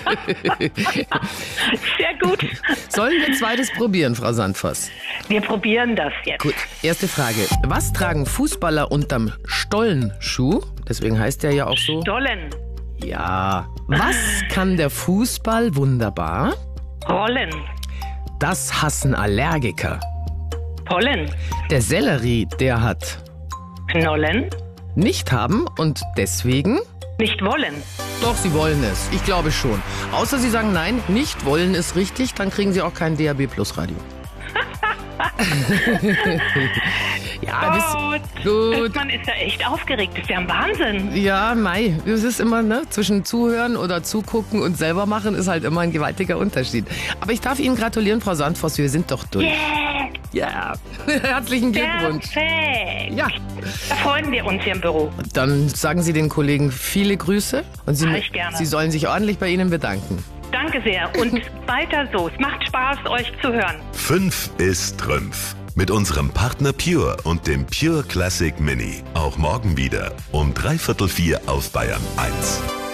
Sehr gut. Sollen wir zweites probieren, Frau Sandvoss? Wir probieren das jetzt. Gut, erste Frage. Was tragen Fußballer unterm Stollenschuh? Deswegen heißt der ja auch so. Stollen. Ja. Was kann der Fußball wunderbar? Rollen. Das hassen Allergiker. Pollen. Der Sellerie, der hat Knollen. nicht haben und deswegen? Nicht wollen. Doch, Sie wollen es. Ich glaube schon. Außer Sie sagen nein, nicht wollen ist richtig, dann kriegen Sie auch kein DAB Plus Radio. Ja, gut. Man ist ja echt aufgeregt. Das ist ja ein Wahnsinn. Ja, Mai, es ist immer, zwischen Zuhören oder Zugucken und selber machen ist halt immer ein gewaltiger Unterschied. Aber ich darf Ihnen gratulieren, Frau Sandvoss, wir sind doch durch. Ja, herzlichen Glückwunsch. Perfekt. Ja. Da freuen wir uns hier im Büro. Dann sagen Sie den Kollegen viele Grüße und Mach ich gerne. Sie sollen sich ordentlich bei Ihnen bedanken. Danke sehr und weiter so. Es macht Spaß, euch zu hören. 5 ist Trümpf. Mit unserem Partner Pure und dem Pure Classic Mini. Auch morgen wieder um 3/4 auf Bayern 1.